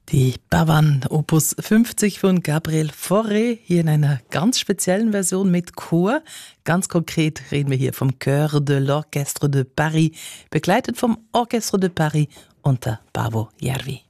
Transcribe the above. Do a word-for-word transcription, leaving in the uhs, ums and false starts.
Die Pavan Opus fünfzig von Gabriel Fauré, hier in einer ganz speziellen Version mit Chor. Ganz konkret reden wir hier vom Chœur de l'Orchestre de Paris, begleitet vom Orchestre de Paris unter Paavo Järvi.